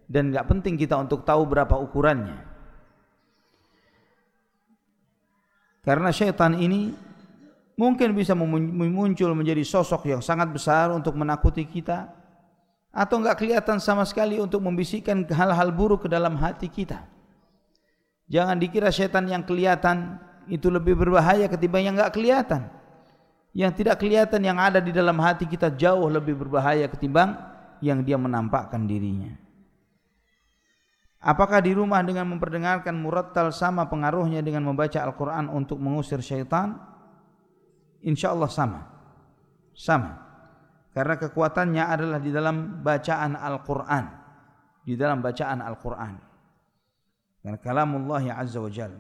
dan enggak penting kita untuk tahu berapa ukurannya. Karena syaitan ini mungkin bisa muncul menjadi sosok yang sangat besar untuk menakuti kita, atau enggak kelihatan sama sekali untuk membisikkan hal-hal buruk ke dalam hati kita. Jangan dikira syaitan yang kelihatan itu lebih berbahaya ketimbang yang enggak kelihatan. Yang tidak kelihatan yang ada di dalam hati kita jauh lebih berbahaya ketimbang yang dia menampakkan dirinya. Apakah di rumah dengan memperdengarkan murattal sama pengaruhnya dengan membaca Al-Quran untuk mengusir syaitan? InsyaAllah sama. Karena kekuatannya adalah di dalam bacaan Al-Quran. Di dalam bacaan Al-Quran. Karena kalamullah azza wa jalla.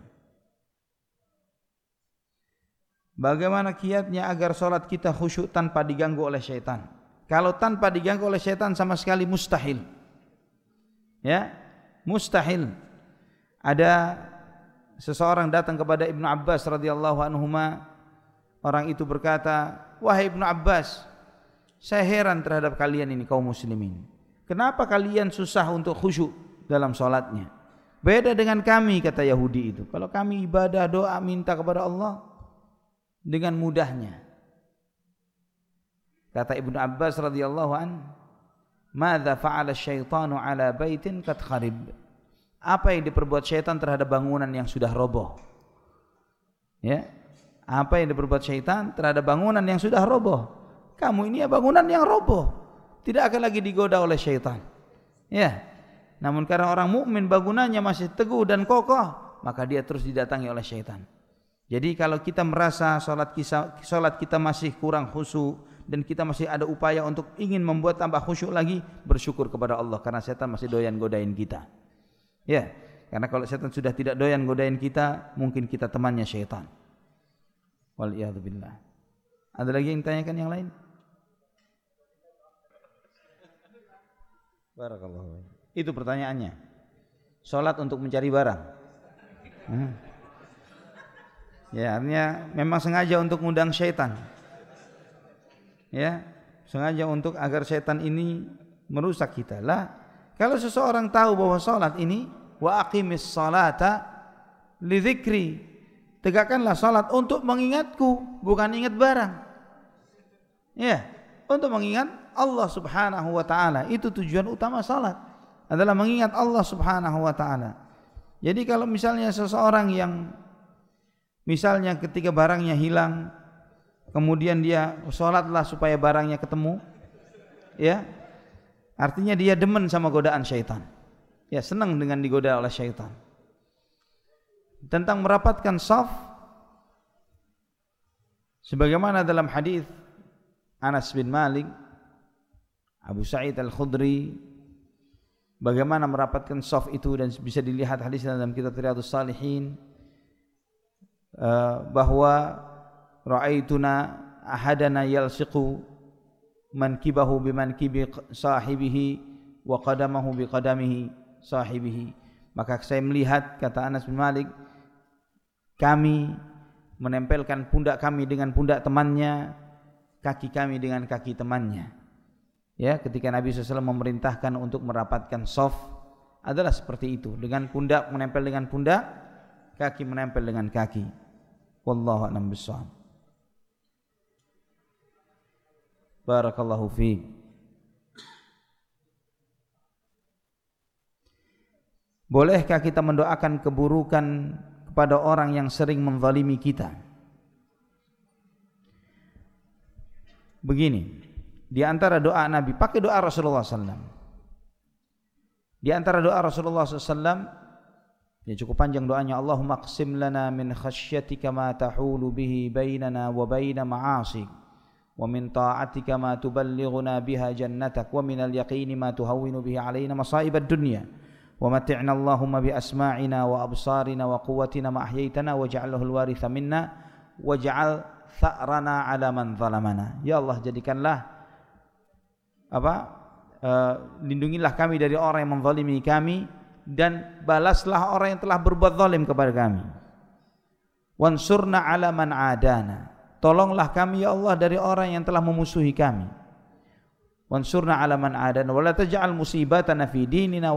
Bagaimana kiatnya agar solat kita khusyuk tanpa diganggu oleh syaitan? Kalau tanpa diganggu oleh syaitan sama sekali mustahil. Ya, mustahil. Ada seseorang datang kepada Ibnu Abbas radhiyallahu anhuma. Orang itu berkata, "Wahai Ibnu Abbas, saya heran terhadap kalian ini kaum muslimin. Kenapa kalian susah untuk khusyuk dalam salatnya? Beda dengan kami," kata Yahudi itu. "Kalau kami ibadah, doa, minta kepada Allah dengan mudahnya." Kata Ibnu Abbas radhiyallahu an, "Madza fa'ala syaitanu 'ala baitin qad kharib?" Apa yang diperbuat syaitan terhadap bangunan yang sudah roboh? Ya. Apa yang diperbuat syaitan terhadap bangunan yang sudah roboh? Kamu ini ya bangunan yang roboh, tidak akan lagi digoda oleh syaitan. Ya. Namun karena orang mukmin bangunannya masih teguh dan kokoh, maka dia terus didatangi oleh syaitan. Jadi kalau kita merasa salat kita masih kurang khusyuk dan kita masih ada upaya untuk ingin membuat tambah khusyuk lagi, bersyukur kepada Allah karena setan masih doyan godain kita. Ya, karena kalau setan sudah tidak doyan godain kita, mungkin kita temannya syaitan. Waliyadzubillah. Ada lagi yang tanyakan yang lain? Barakallahu. Itu pertanyaannya. Salat untuk mencari barang. Ya, artinya memang sengaja untuk mengundang syaitan. Ya, sengaja untuk agar syaitan ini merusak kita. Lah, kalau seseorang tahu bahwa salat ini wa aqimis salata li dzikri, tegakkanlah salat untuk mengingatku, bukan ingat barang. Ya, untuk mengingat Allah Subhanahu wa taala. Itu tujuan utama salat, adalah mengingat Allah Subhanahu wa taala. Jadi kalau misalnya seseorang yang misalnya ketika barangnya hilang, kemudian dia sholatlah supaya barangnya ketemu, ya, artinya dia demen sama godaan syaitan, ya, senang dengan digoda oleh syaitan. Tentang merapatkan shaf, sebagaimana dalam hadis Anas bin Malik, Abu Sa'id Al-Khudri, bagaimana merapatkan shaf itu, dan bisa dilihat hadis dalam kitab Riyadhus Shalihin, bahwa ra'aituna ahadana yalsiqu mankibahu bimankibi sahibihi wa qadamahu biqadamihi sahibihi. Maka saya melihat, kata Anas bin Malik, kami menempelkan pundak kami dengan pundak temannya, kaki kami dengan kaki temannya. Ya, ketika Nabi SAW memerintahkan untuk merapatkan shaf adalah seperti itu, dengan pundak menempel dengan pundak, kaki menempel dengan kaki. Wallahu a'lam bishawab. Barakallahu fiik. Bolehkah kita mendoakan keburukan kepada orang yang sering menzalimi kita? Begini, di antara doa Nabi, pakai doa Rasulullah SAW. Di antara doa Rasulullah SAW, ya cukup panjang doanya, Allahumma qsim lana min khasyatika ma tahulu bihi bainana wa baina ma'asik, wa min ta'atika ma tuballighuna biha jannatak, wa min al-yaqini ma tuhawwinu bihi alaina masa'ibad dunya, wa mati'na Allahumma bi asma'ina wa absarina wa quwwatina ma ahyaytana waj'alhu al-waritha minna waj'al tha'rana 'ala man zalamana. Ya Allah, jadikanlah lindungilah kami dari orang yang menzalimi kami, dan balaslah orang yang telah berbuat zalim kepada kami. Wansurna 'ala man 'adana, tolonglah kami ya Allah dari orang yang telah memusuhi kami. Wansurna 'ala man 'adana wa la taj'al musibatana fi dinina